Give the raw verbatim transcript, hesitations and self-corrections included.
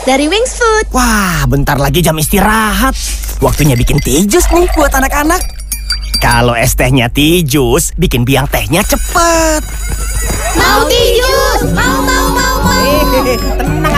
dari Wings Food. Wah, bentar lagi jam istirahat. Waktunya bikin tea juice nih buat anak-anak. Kalau es tehnya tea juice, bikin biang tehnya cepet. Mau tea juice? Mau, mau, mau, mau. Tenang